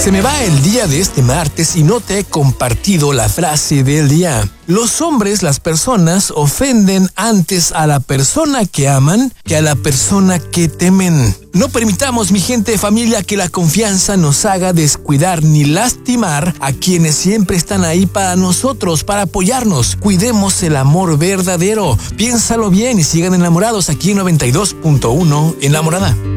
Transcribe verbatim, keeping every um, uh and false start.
Se me va el día de este martes y no te he compartido la frase del día. Los hombres, las personas, ofenden antes a la persona que aman que a la persona que temen. No permitamos, mi gente de familia, que la confianza nos haga descuidar ni lastimar a quienes siempre están ahí para nosotros, para apoyarnos. Cuidemos el amor verdadero. Piénsalo bien y sigan enamorados aquí en noventa y dos punto uno en La Morada.